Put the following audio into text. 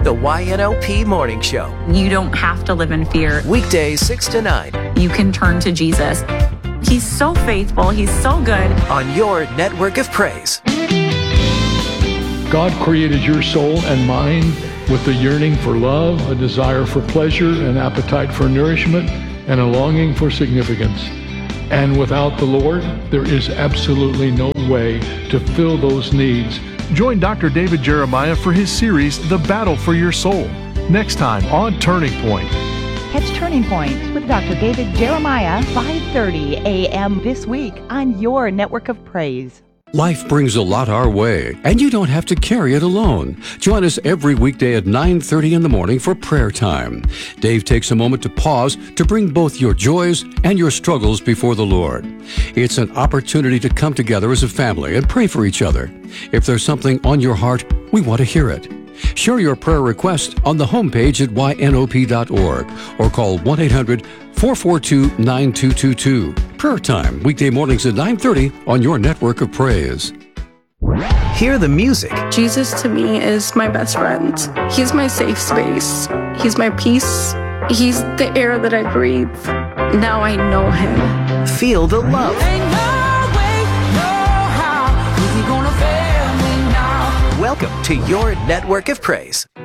The YNOP Morning Show. You don't have to live in fear. Weekdays 6 to 9. You can turn to Jesus. He's so faithful. He's so good. On your network of praise. God created your soul and mind with a yearning for love, a desire for pleasure, an appetite for nourishment, and a longing for significance. And without the Lord, there is absolutely no way to fill those needs. Join Dr. David Jeremiah for his series, The Battle for Your Soul, next time on Turning Point. Catch Turning Point with Dr. David Jeremiah, 5:30 a.m. this week on your network of praise. Life brings a lot our way, and you don't have to carry it alone. Join us every weekday at 9:30 in the morning for prayer time. Dave takes a moment to pause to bring both your joys and your struggles before the Lord. It's an opportunity to come together as a family and pray for each other. If there's something on your heart, we want to hear it. Share your prayer request on the homepage at ynop.org or call 1-800-442-9222. Prayer time, weekday mornings at 9:30 on your network of praise. Hear the music. Jesus to me is my best friend. He's my safe space. He's my peace. He's the air that I breathe. Now I know him. Feel the love. Welcome to your network of praise.